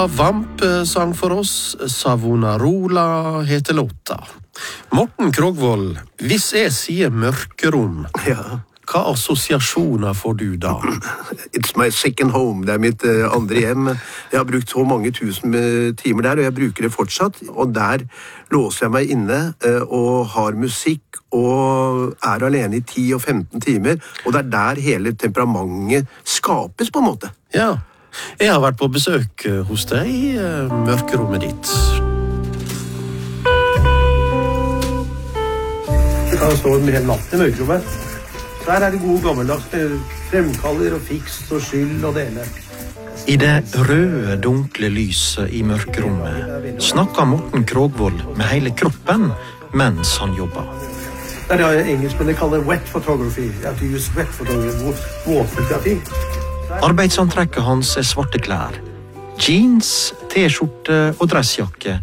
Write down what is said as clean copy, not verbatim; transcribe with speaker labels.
Speaker 1: Vamp sang for oss, Savonarola heter låta. Morten Krogvold, hvis jeg sier mørkerom, hva assosiasjoner får du da?
Speaker 2: It's my second home, det mitt andre hjem. Jeg har brukt så mange tusen timer der, og jeg bruker det fortsatt. Og der låser jeg meg inne og har musikk, og alene i 10 og 15 timer. Og det der hele temperamentet skapes på en måte.
Speaker 1: Ja, jeg har vært på besøk hos deg i mørkerommet ditt.
Speaker 3: Du kan stå en hel natt i mørkerommet. Der det gode gammeldags fremkaller og fiks og skyld og dele.
Speaker 1: I det røde, dunkle lyset i mørkerommet snakker Morten Krogvold med hele kroppen mens han jobber.
Speaker 3: Det det engelskmennene kaller wet photography. At du use wet photography, våtfotografi.
Speaker 1: Arbeidsantrekket hans svarte klær. Jeans, t-skjorte og dressjakke.